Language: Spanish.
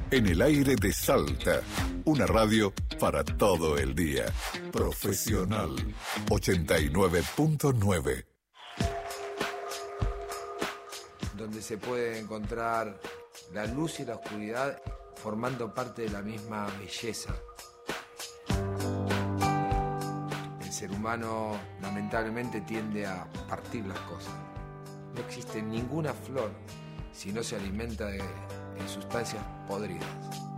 En el aire de Salta, una radio para todo el día. Profesional 89.9. Donde se puede encontrar la luz y la oscuridad formando parte de la misma belleza. El ser humano lamentablemente tiende a partir las cosas. No existe ninguna flor si no se alimenta de sustancias podridas.